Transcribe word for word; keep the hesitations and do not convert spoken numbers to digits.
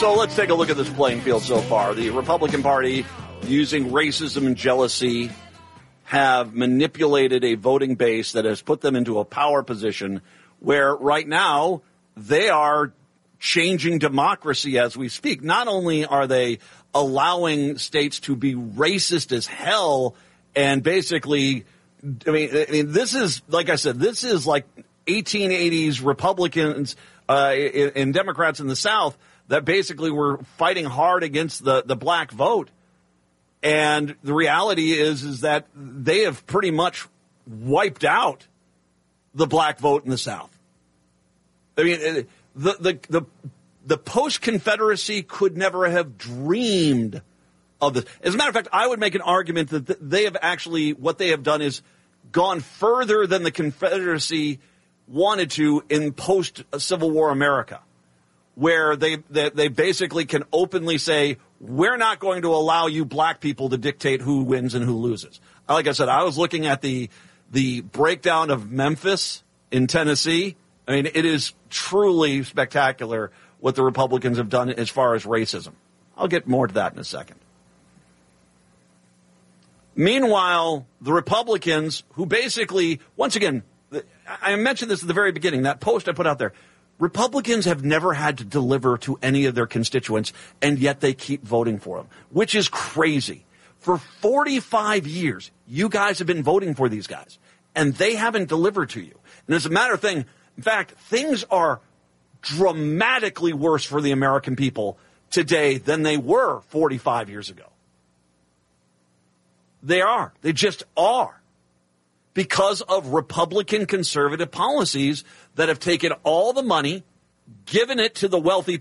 So let's take a look at this playing field so far. The Republican Party, using racism and jealousy, have manipulated a voting base that has put them into a power position where right now they are changing democracy as we speak. Not only are they allowing states to be racist as hell and basically, I mean, I mean this is, like I said, this is like eighteen eighties Republicans uh, and Democrats in the South that basically were fighting hard against the, the black vote. And the reality is, is that they have pretty much wiped out the black vote in the South. I mean, the the the, the post-Confederacy could never have dreamed of this. As a matter of fact, I would make an argument that they have actually, what they have done is gone further than the Confederacy wanted to in post-Civil War America, where they, they they basically can openly say, we're not going to allow you black people to dictate who wins and who loses. Like I said, I was looking at the the breakdown of Memphis in Tennessee. I mean, it is truly spectacular what the Republicans have done as far as racism. I'll get more to that in a second. Meanwhile, the Republicans, who basically, once again, I mentioned this at the very beginning, that post I put out there, Republicans have never had to deliver to any of their constituents, and yet they keep voting for them, which is crazy. For forty-five years, you guys have been voting for these guys, and they haven't delivered to you. And as a matter of thing, in fact, things are dramatically worse for the American people today than they were forty-five years ago. They are. They just are. Because of Republican conservative policies that have taken all the money, given it to the wealthy